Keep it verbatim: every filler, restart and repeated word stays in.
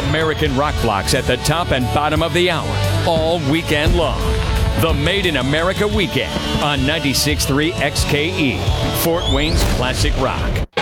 American rock blocks at the top and bottom of the hour, all weekend long. The Made in America Weekend on ninety-six point three X K E, Fort Wayne's Classic Rock.